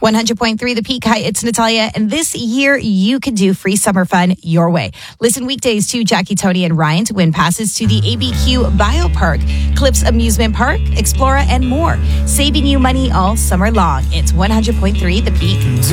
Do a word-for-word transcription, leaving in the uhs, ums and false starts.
one hundred point three The Peak. Hi, it's Natalia. And this year, you can do free summer fun your way. Listen weekdays to Jackie, Tony, and Ryan to win passes to the A B Q Biopark, Clips Amusement Park, Explora, and more. Saving you money all summer long. It's one hundred point three The Peak.